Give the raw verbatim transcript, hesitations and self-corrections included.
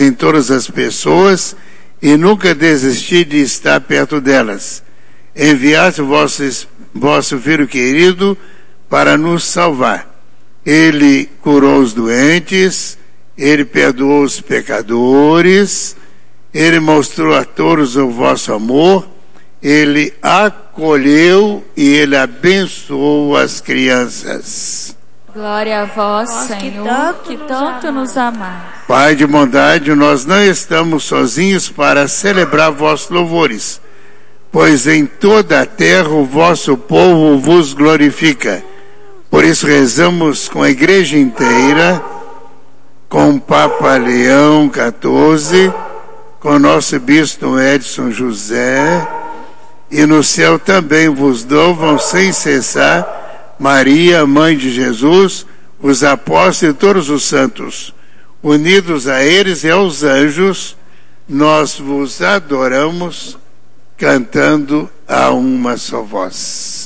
em todas as pessoas e nunca desisti de estar perto delas. Enviaste vosso, vosso Filho querido para nos salvar. Ele curou os doentes, Ele perdoou os pecadores, Ele mostrou a todos o vosso amor, Ele acolheu e Ele abençoou as crianças. Glória a vós, Senhor, que tanto nos amais. Pai de bondade, nós não estamos sozinhos para celebrar vossos louvores, pois em toda a terra o vosso povo vos glorifica. Por isso rezamos com a igreja inteira, com o Papa Leão quatorze, com o nosso bispo Edson José, e no céu também vos louvam sem cessar Maria, Mãe de Jesus, os apóstolos e todos os santos. Unidos a eles e aos anjos, nós vos adoramos, cantando a uma só voz.